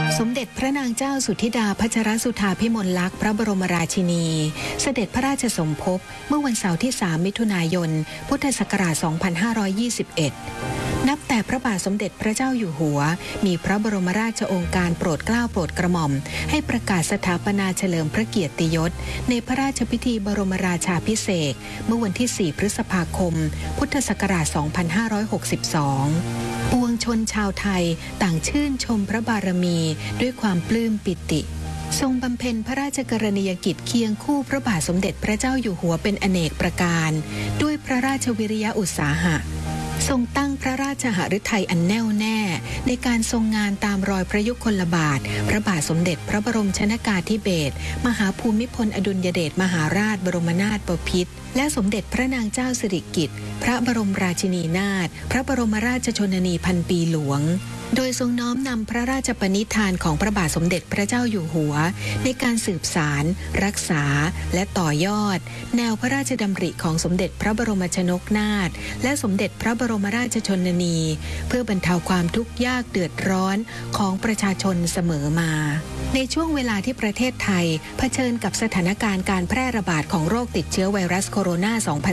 สมเด็จพระนางเจ้าสุธิดาพัชรสุธาพิมลลักษณ์พระบรมราชินีเสด็จพระราชสมภพเมื่อวันเสาร์ที่ 3 มิถุนายน พุทธศักราช 2521 นับแต่พระบาทสมเด็จพระเจ้าอยู่หัวมีพระบรมราชโองการโปรดเกล้าโปรดกระหม่อมให้ประกาศสถาปนาเฉลิมพระเกียรติยศในพระราชพิธีบรมราชาภิเษกเมื่อวันที่ 4 พฤษภาคม พุทธศักราช 2562 ปวงชนชาวไทยต่างชื่นชมพระบารมีด้วยความปลื้มปิติทรงบำเพ็ญพระราชกรณียกิจเคียงคู่พระบาทสมเด็จพระเจ้าอยู่หัวเป็นอเนกประการด้วยพระราชวิริยะอุตสาหะทรงตั้งพระราชหฤทัยอันแน่วแน่ในการทรงงานตามรอยพระยุคลบาทพระบาทสมเด็จพระบรมชนกาธิเบศรมหาภูมิพลอดุลยเดชมหาราชบรมนาถบพิตรและสมเด็จพระนางเจ้าสิริกิติ์พระบรมราชินีนาถพระบรมราชชนนีพันปีหลวงโดยทรงน้อมนำพระราชปณิธานของพระบาทสมเด็จพระเจ้าอยู่หัวในการสืบสารรักษาและต่อยอดแนวพระราชดำริของสมเด็จพระบรมชนกนาถและสมเด็จพระบรมราชชนนีเพื่อบรรเทาความทุกข์ยากเดือดร้อนของประชาชนเสมอมาในช่วงเวลาที่ประเทศไทยเผชิญกับสถานการณ์การแพร่ระบาดของโรคติดเชื้อไวรัสโคโรนา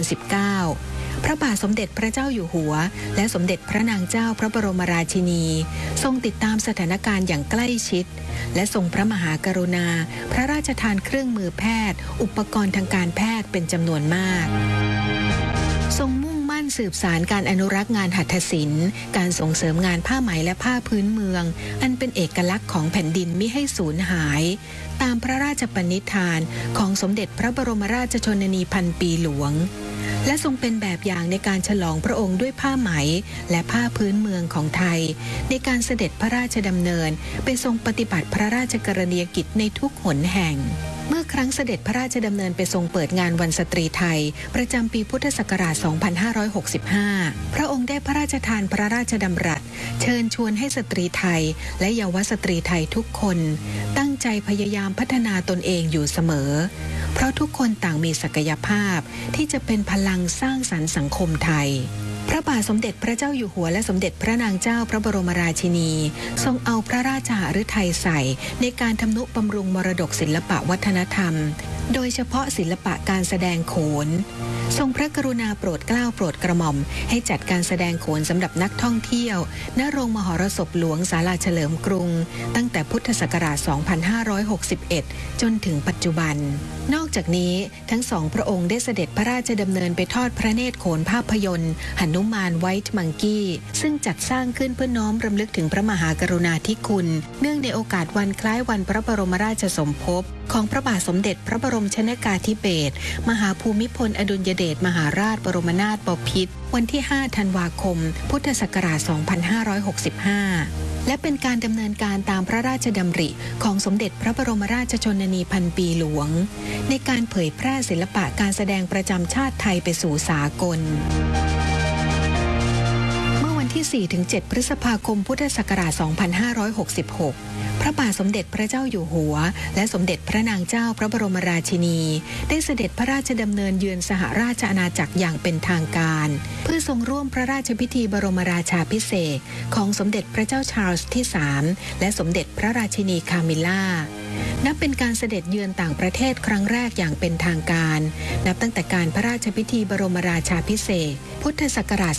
2019 พระบาทสมเด็จพระเจ้าอยู่หัวและสมเด็จพระนางเจ้าพระบรมราชินีทรงติดตามสถานการณ์อย่างใกล้ชิดและทรงพระมหากรุณาพระราชทานเครื่องมือแพทย์อุปกรณ์ทางการแพทย์เป็นจำนวนมากทรงมุ่งมั่นสืบสารการอนุรักษ์งานหัตถศิลป์การส่งเสริมงานผ้าไหมและผ้าพื้นเมืองอันเป็นเอกลักษณ์ของแผ่นดินมิให้สูญหายตามพระราชปณิธานของสมเด็จพระบรมราชชนนีพันปีหลวงและทรงเป็นแบบอย่างในการฉลองพระองค์ด้วยผ้าไหมและผ้าพื้นเมืองของไทยในการเสด็จพระราชดำเนินไปทรงปฏิบัติพระราชกรณียกิจในทุกหนแห่งเมื่อครั้งเสด็จพระราชดำเนินไปทรงเปิดงานวันสตรีไทยประจำปีพุทธศักราช 2565 พระองค์ได้พระราชทานพระราชดำรัสเชิญชวนให้สตรีไทยและเยาวสตรีไทยทุกคนตั้งใจพยายามพัฒนาตนเองอยู่เสมอเพราะทุกคนต่างมีศักยภาพที่จะเป็นพลังสร้างสรรค์สังคมไทยพระบาทสมเด็จพระเจ้าอยู่หัวและสมเด็จพระนางเจ้าพระบรมราชินีทรงเอาพระราชหฤทัยใส่ในการทำนุบำรุงมรดกศิลปะวัฒนธรรมโดยเฉพาะศิลปะการแสดงโขนทรงพระกรุณาโปรดเกล้าโปรดกระหม่อมให้จัดการแสดงโขนสำหรับนักท่องเที่ยวณโรงมหรสพหลวงศาลาเฉลิมกรุงตั้งแต่พุทธศักราช 2561 จนถึงปัจจุบันนอกจากนี้ทั้งสองพระองค์ได้เสด็จพระราชดำเนินไปทอดพระเนตรโขนภาพยนตร์หนุมานไวท์มังกี้ซึ่งจัดสร้างขึ้นเพื่อน้อมรำลึกถึงพระมหากรุณาธิคุณเนื่องในโอกาสวันคล้ายวันพระบรมราชสมภพของพระบาทสมเด็จพระบรมชนกาธิเบศรมหาภูมิพลอดุลยเดชมหาราชบรมนาถบพิตรวันที่ 5 ธันวาคม พุทธศักราช 2565 และเป็นการดำเนินการตามพระราชดำริของสมเด็จพระบรมราชชนนีพันปีหลวงในการเผยแพร่ศิลปะการแสดงประจำชาติไทยไปสู่สากลที่ 4-7 พฤษภาคม พุทธศักราช 2566 พระบาทสมเด็จพระเจ้าอยู่หัวและสมเด็จพระนางเจ้าพระบรมราชินีได้เสด็จพระราชดำเนินเยือนสหราชอาณาจักรอย่างเป็นทางการเพื่อทรงร่วมพระราชพิธีบรมราชาภิเษกของสมเด็จพระเจ้าชาร์ลส์ที่ 3 และสมเด็จพระราชินีคามิลล่านับเป็นการเสด็จเยือนต่างประเทศครั้งแรกอย่างเป็นทางการนับตั้งแต่การพระราชพิธีบรมราชาภิเษกพุทธศักราช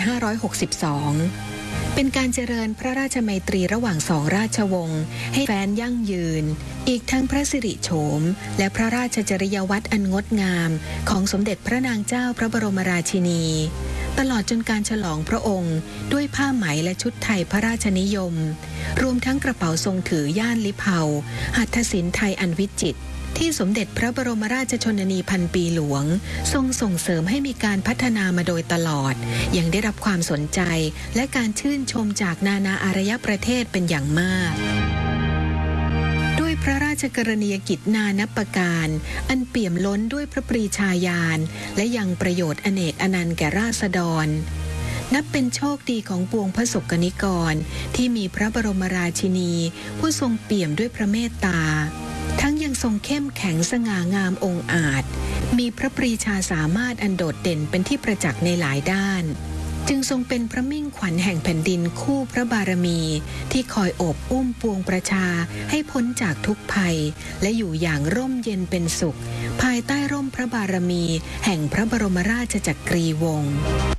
2562 เป็นการเจริญพระราชมัยตรีระหว่างสองราชวงศ์ให้แฟ้นยั่งยืนอีกทั้งพระสิริโฉมและพระราชจริยวัตรอันงดงามของสมเด็จพระนางเจ้าพระบรมราชินีตลอดจนการฉลองพระองค์ด้วยผ้าไหมและชุดไทยพระราชนิยมรวมทั้งกระเป๋าทรงถือย่านลิเผาหัตถศิลป์ไทยอันวิจิตรที่สมเด็จพระบรมราชชนนีพันปีหลวงทรงส่งเสริมให้มีการพัฒนามาโดยตลอดยังได้รับความสนใจและการชื่นชมจากนานาอารยประเทศเป็นอย่างมากด้วยพระราชกรณียกิจนานับประการอันเปี่ยมล้นด้วยพระปรีชาญาณและยังประโยชน์อเนกอนันต์แก่ราษฎรนับเป็นโชคดีของปวงพระสกนิกรที่มีพระบรมราชินีผู้ทรงเปี่ยมด้วยพระเมตตาทั้งยังทรงเข้มแข็งสง่างามองอาจมีพระปรีชาสามารถอันโดดเด่นเป็นที่ประจักษ์ในหลายด้านจึงทรงเป็นพระมิ่งขวัญแห่งแผ่นดินคู่พระบารมีที่คอยโอบอุ้มปวงประชาให้พ้นจากทุกภัยและอยู่อย่างร่มเย็นเป็นสุขภายใต้ร่มพระบารมีแห่งพระบรมราชจักรีวงศ์